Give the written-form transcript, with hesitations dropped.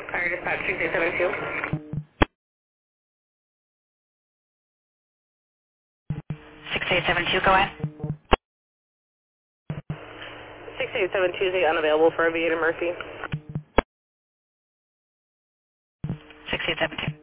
Fire dispatch 6872. 6872, go ahead. 6872 is unavailable for Aviator Murphy. 6872.